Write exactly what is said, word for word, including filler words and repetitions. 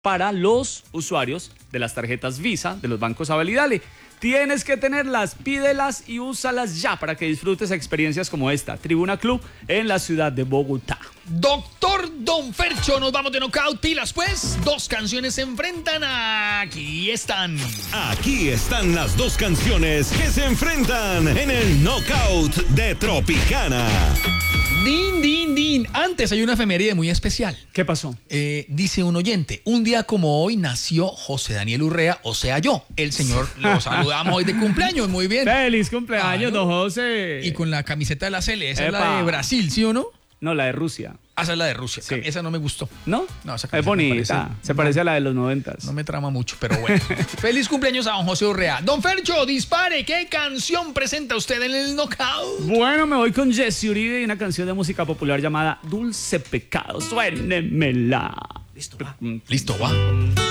para los usuarios de las tarjetas Visa de los bancos Sabel y Dale. Tienes que tenerlas, pídelas y úsalas ya para que disfrutes experiencias como esta. Tribuna Club en la ciudad de Bogotá. Doctor Don Fercho, nos vamos de knockout, pilas pues. Dos canciones se enfrentan, aquí están. Aquí están las dos canciones que se enfrentan en el knockout de Tropicana. Din, din, din. Antes hay una efeméride muy especial. ¿Qué pasó? Eh, dice un oyente, un día como hoy nació José Daniel Urrea, o sea yo. El señor, lo saludamos hoy de cumpleaños, muy bien. ¡Feliz cumpleaños, Claro. don José! Y con la camiseta de la Cele, esa Epa. es la de Brasil, ¿sí o no? No, la de Rusia. Ah, esa es la de Rusia. Sí. Esa no me gustó. ¿No? No, esa es camiseta me bonita. parece- Se parece a la de los noventas. No me trama mucho, pero bueno. Feliz cumpleaños a don José Urrea. Don Fercho, dispare. ¿Qué canción presenta usted en el knockout? Bueno, me voy con Jesse Uribe y una canción de música popular llamada Dulce Pecado. Suénemela. Listo, va.